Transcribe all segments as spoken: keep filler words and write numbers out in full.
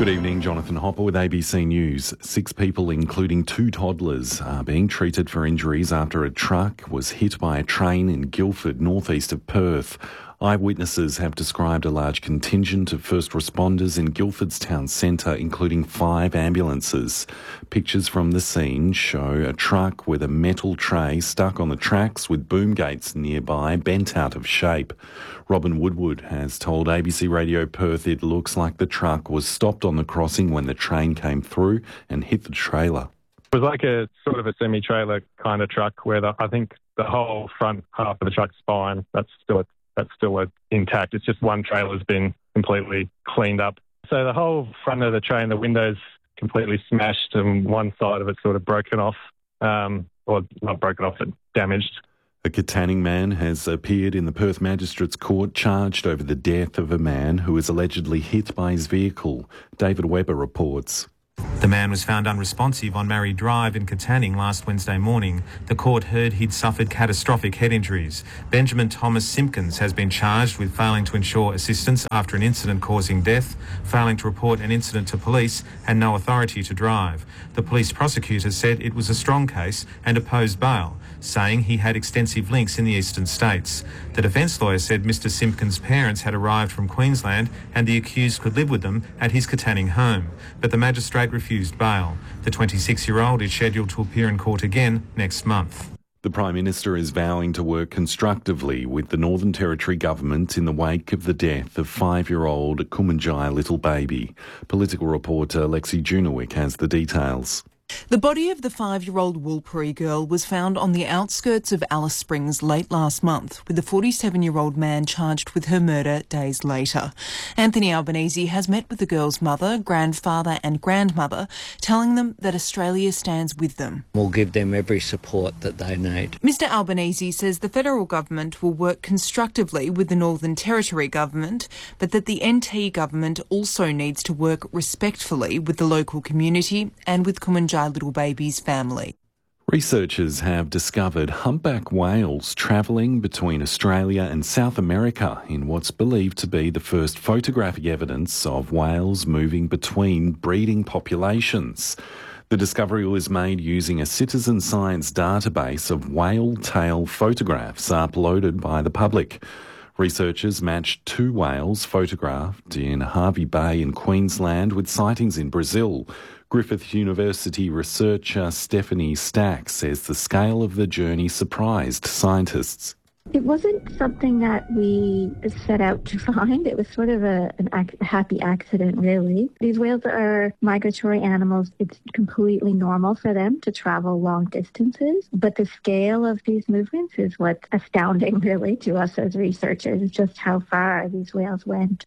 Good evening, Jonathan Hopper with A B C News. Six people, including two toddlers, are being treated for injuries after a truck was hit by a train in Guildford, northeast of Perth. Eyewitnesses have described a large contingent of first responders in Guildford's town centre, including five ambulances. Pictures from the scene show a truck with a metal tray stuck on the tracks with boom gates nearby bent out of shape. Robin Woodward has told A B C Radio Perth it looks like the truck was stopped on the crossing when the train came through and hit the trailer. It was like a sort of a semi-trailer kind of truck where the, I think the whole front half of the truck's spine, that's still a That's still intact. It's just one trailer's been completely cleaned up. So the whole front of the train, the windows completely smashed and one side of it sort of broken off, um, or not broken off, but damaged. A Katanning man has appeared in the Perth Magistrates Court charged over the death of a man who was allegedly hit by his vehicle. David Webber reports. The man was found unresponsive on Marrie Drive in Katanning last Wednesday morning. The court heard he'd suffered catastrophic head injuries. Benjamin Thomas Simpkins has been charged with failing to ensure assistance after an incident causing death, failing to report an incident to police and no authority to drive. The police prosecutor said it was a strong case and opposed bail, saying he had extensive links in the eastern states. The defence lawyer said Mr Simpkins' parents had arrived from Queensland and the accused could live with them at his Katanning home, but the magistrate refused bail. The twenty-six-year-old is scheduled to appear in court again next month. The Prime Minister is vowing to work constructively with the Northern Territory government in the wake of the death of five-year-old Kumanjai little baby. Political reporter Lexi Junowick has the details. The body of the five-year-old Woolpiri girl was found on the outskirts of Alice Springs late last month, with the forty-seven-year-old man charged with her murder days later. Anthony Albanese has met with the girl's mother, grandfather and grandmother, telling them that Australia stands with them. We'll give them every support that they need. Mister Albanese says the federal government will work constructively with the Northern Territory government, but that the N T government also needs to work respectfully with the local community and with Kumanjai little baby's family. Researchers have discovered humpback whales travelling between Australia and South America in what's believed to be the first photographic evidence of whales moving between breeding populations. The discovery was made using a citizen science database of whale tail photographs uploaded by the public. Researchers matched two whales photographed in Hervey Bay in Queensland with sightings in Brazil. Griffith University researcher Stephanie Stack says the scale of the journey surprised scientists. It wasn't something that we set out to find. It was sort of a, an ac- a happy accident, really. These whales are migratory animals. It's completely normal for them to travel long distances. But the scale of these movements is what's astounding, really, to us as researchers, just how far these whales went.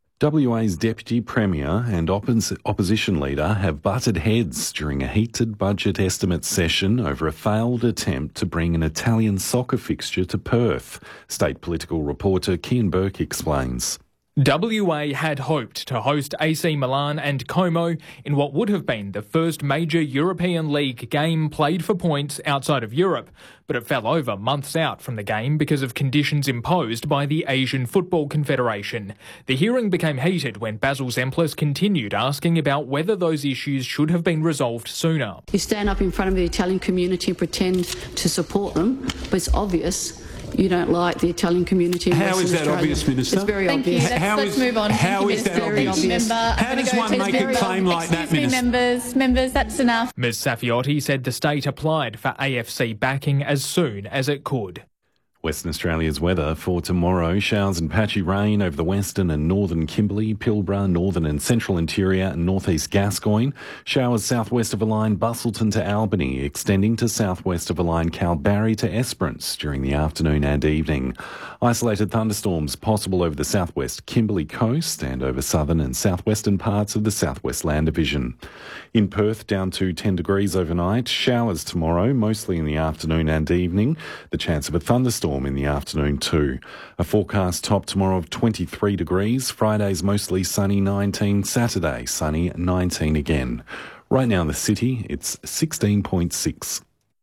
W A's Deputy Premier and oppos- opposition leader have butted heads during a heated budget estimate session over a failed attempt to bring an Italian soccer fixture to Perth. State political reporter Kian Burke explains. W A had hoped to host A C Milan and Como in what would have been the first major European League game played for points outside of Europe, but it fell over months out from the game because of conditions imposed by the Asian Football Confederation. The hearing became heated when Basil Zemplis continued asking about whether those issues should have been resolved sooner. You stand up in front of the Italian community and pretend to support them, but it's obvious you don't like the Italian community. How is that Australia. Obvious, Minister? It's very Thank obvious. You. Let's, how let's is, move on. How is that very obvious? Member, How does one make a claim like that, Excuse Minister? me, members, members, that's enough. Ms Safiotti said the state applied for A F C backing as soon as it could. Western Australia's weather for tomorrow: showers and patchy rain over the western and northern Kimberley, Pilbara, northern and central interior and northeast Gascoyne. Showers southwest of a line Busselton to Albany, extending to southwest of a line Kalbarri to Esperance during the afternoon and evening. Isolated thunderstorms possible over the southwest Kimberley coast and over southern and southwestern parts of the southwest land division. In Perth, down to ten degrees overnight. Showers tomorrow, mostly in the afternoon and evening. The chance of a thunderstorm in the afternoon too. A forecast top tomorrow of twenty-three degrees. Friday's mostly sunny nineteen. Saturday sunny nineteen again. Right now in the city, it's sixteen point six.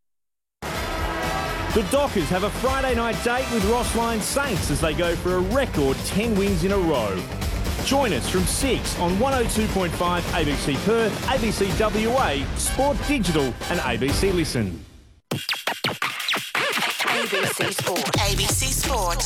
The Dockers have a Friday night date with Rossline Saints as they go for a record ten wins in a row. Join us from six on one oh two point five A B C Perth, A B C W A, Sport Digital and A B C Listen. A B C Sport. A B C Sport.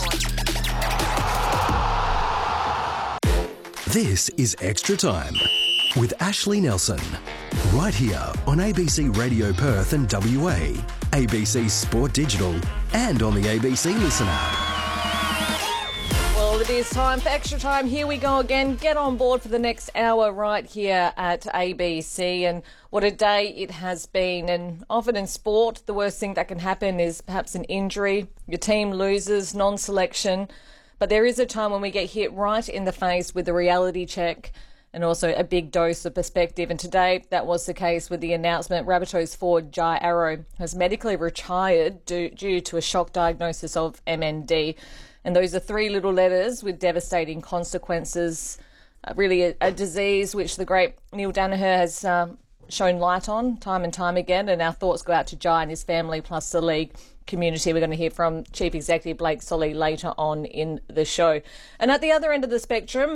This is Extra Time with Ashley Nelson. Right here on A B C Radio Perth and W A, A B C Sport Digital and on the A B C Listen app. Well, it is time for Extra Time. Here we go again. Get on board for the next hour right here at A B C. And what a day it has been. And often in sport, the worst thing that can happen is perhaps an injury. Your team loses, non-selection. But there is a time when we get hit right in the face with a reality check and also a big dose of perspective. And today, that was the case with the announcement Rabbitohs forward Jai Arrow has medically retired due, due to a shock diagnosis of M N D. And those are three little letters with devastating consequences. Uh, really a, a disease which the great Neil Danaher has um, shown light on time and time again. And our thoughts go out to Jai and his family, plus the league community. We're going to hear from Chief Executive Blake Solly later on in the show. And at the other end of the spectrum,